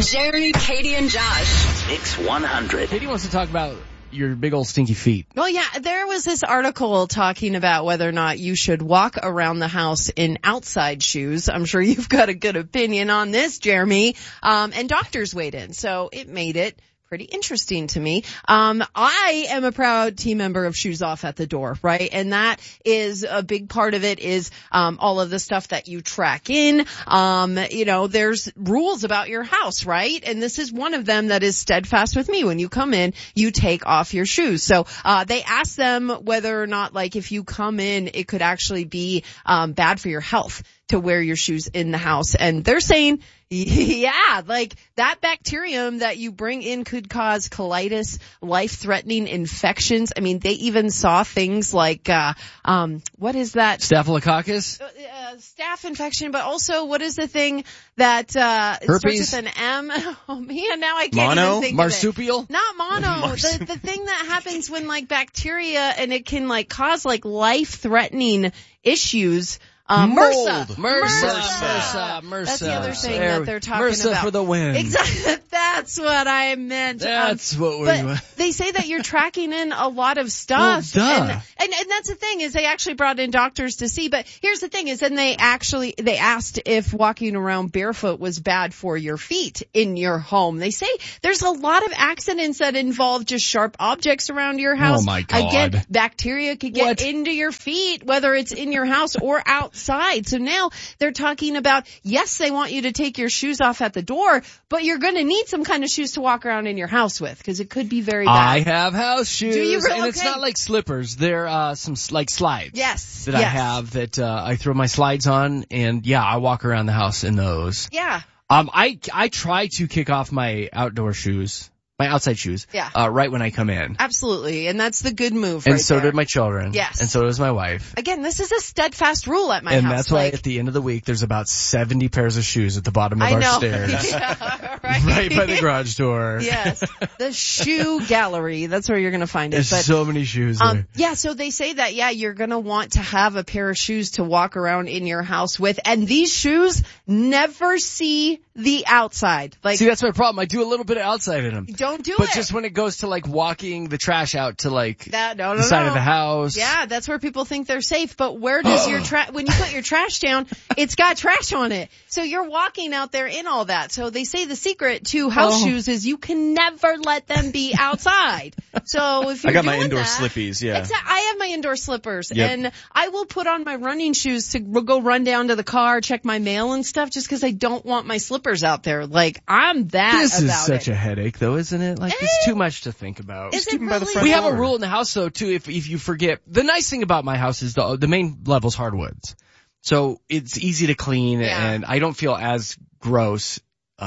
Jeremy, Katie, and Josh. Mix 100. Katie wants to talk about your big old stinky feet. Well, yeah, there was this article talking about whether or not you should walk around the house in outside shoes. I'm sure you've got a good opinion on this, Jeremy. And doctors weighed in, so it made it pretty interesting to me. I am a proud team member of Shoes Off at the Door, right? And that is a big part of it is, all of the stuff that you track in. There's rules about your house, right? And this is one of them that is steadfast with me. When you come in, you take off your shoes. So, they asked them whether or not, like, if you come in, it could actually be, bad for your health to wear your shoes in the house. And they're saying, yeah, like that bacterium that you bring in could cause colitis, life-threatening infections. I mean, they even saw things like, what is that? Staphylococcus? Staph infection, but also what is the thing that, herpes? Starts with an M? Oh man, now I can't even think Marsupial? of it. Not mono. The thing that happens when like bacteria and it can like cause like life-threatening issues. MRSA. MRSA. That's the other thing that they're talking about. MRSA for the win. Exactly. That's what I meant. That's what we But they say that you're tracking in a lot of stuff. Well, duh. And that's the thing is they actually brought in doctors to see. But here's the thing is then they asked if walking around barefoot was bad for your feet in your home. They say there's a lot of accidents that involve just sharp objects around your house. Oh my God. Again, bacteria could get into your feet, whether it's in your house or outside. So now they're talking about, yes, they want you to take your shoes off at the door, but you're going to need some kind of shoes to walk around in your house with because it could be very bad. I have house shoes. Do you really? And it's not like slippers. They're some like slides. Yes. That I have that I throw my slides on, and yeah, I walk around the house in those. Yeah. I try to kick off my outdoor shoes. My outside shoes. Yeah. Right when I come in. Absolutely. And that's the good move and right so there. did my children. Yes. And so does my wife. Again, this is a steadfast rule at my house. And that's why at the end of the week, there's about 70 pairs of shoes at the bottom of our stairs. Yeah, right. Right by the garage door. Yes. The shoe gallery. That's where you're going to find it. There's so many shoes there. Yeah, so they say that, you're going to want to have a pair of shoes to walk around in your house with. And these shoes never see the outside. Like, see, that's my problem. I do a little bit of outside in them. Don't do it. But just when it goes to like walking the trash out to like the side of the house. Yeah, that's where people think they're safe. But where does your when you put your trash down, it's got trash on it. So you're walking out there in all that. So they say the secret to house shoes is you can never let them be outside. So if you're I got my doing indoor that, slippies, yeah. I have my indoor slippers, Yep. and I will put on my running shoes to go run down to the car, check my mail and stuff, just because I don't want my slippers out there. Like, I'm that This about is such it. a headache, though, isn't it? Like, it's too much to think about. Is it keep 'em by the really? front We have a door. rule in the house, though, too, if you forget. The nice thing about my house is the main level's hardwoods. So it's easy to clean, Yeah. and I don't feel as gross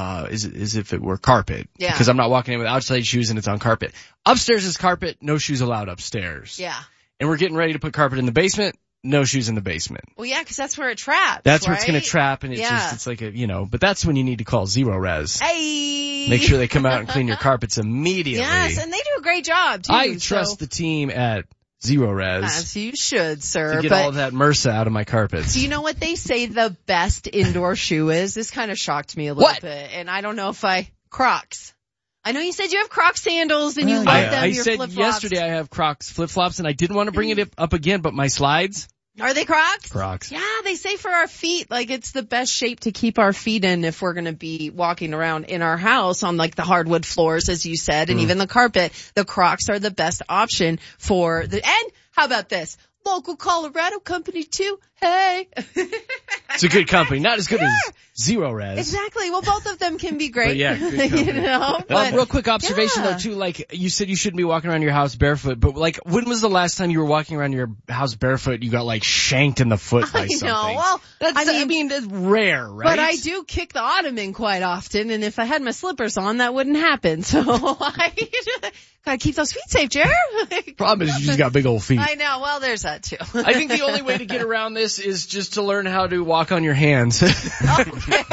as if it were carpet. Yeah. Because I'm not walking in with outside shoes and it's on carpet. Upstairs is carpet, no shoes allowed upstairs. Yeah. And we're getting ready to put carpet in the basement, no shoes in the basement. Well, yeah, because that's where it traps. That's where it's right? going to trap, and it's like but that's when you need to call Zero Res. Hey. Make sure they come out and clean your carpets immediately. Yes, and they do a great job too. I trust the team at Zero Res As you should, sir. to get but all of that MRSA out of my carpets. do you know what they say the best indoor shoe is? This kind of shocked me a little bit, and I don't know if Crocs. I know you said you have Crocs sandals and you love them. I your said flip-flops. yesterday I have Crocs flip-flops, and I didn't want to bring it up again, but my slides, Are they Crocs? Crocs. Yeah, they say for our feet, like it's the best shape to keep our feet in if we're going to be walking around in our house on like the hardwood floors, as you said, and even the carpet. The Crocs are the best option for and how about this? Local Colorado company too. Hey. It's a good company, not as good as Zero Res. Exactly. Well, both of them can be great. But yeah, good company. you know. But Real quick observation yeah. though too, like you said you shouldn't be walking around your house barefoot, but like when was the last time you were walking around your house barefoot, you got like shanked in the foot by I something? know. Well, I mean, that's rare, right? But I do kick the ottoman quite often, and if I had my slippers on, that wouldn't happen. So I gotta keep those feet safe, Jer. Problem is you just got big old feet. I know. Well, there's that too. I think the only way to get around this is just to learn how to walk on your hands. Okay.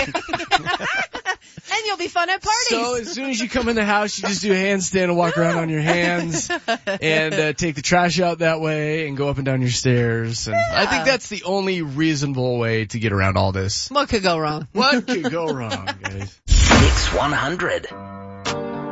And you'll be fun at parties. So as soon as you come in the house, you just do a handstand and walk around on your hands and take the trash out that way and go up and down your stairs. And I think that's the only reasonable way to get around all this. What could go wrong? What could go wrong, guys? Mix 100.